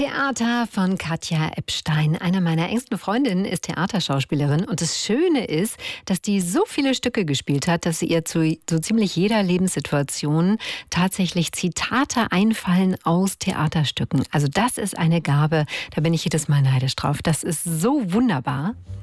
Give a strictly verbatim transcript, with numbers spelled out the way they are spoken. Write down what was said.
Theater von Katja Epstein. Eine meiner engsten Freundinnen ist Theaterschauspielerin. Und das Schöne ist, dass die so viele Stücke gespielt hat, dass sie ihr zu so ziemlich jeder Lebenssituation tatsächlich Zitate einfallen aus Theaterstücken. Also das ist eine Gabe, da bin ich jedes Mal neidisch drauf. Das ist so wunderbar.